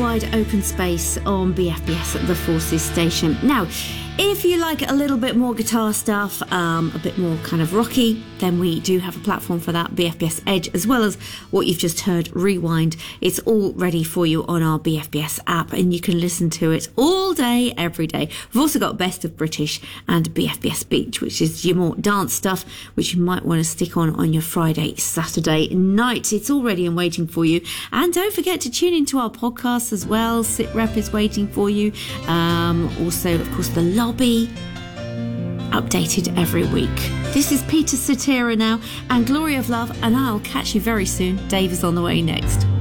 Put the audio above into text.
wide open space on BFBS at the Forces station. Now, if you like a little bit more guitar stuff, a bit more kind of rocky, then we do have a platform for that, BFBS Edge, as well as what you've just heard, Rewind. It's all ready for you on our BFBS app, and you can listen to it all day, every day. We've also got Best of British and BFBS Beach, which is your more dance stuff, which you might want to stick on your Friday, Saturday night. It's all ready and waiting for you. And don't forget to tune into our podcasts as well. SitRep is waiting for you. Also, of course, the Lobby, updated every week. This is Peter Cetera now, and Glory of Love, and I'll catch you very soon. Dave is on the way next.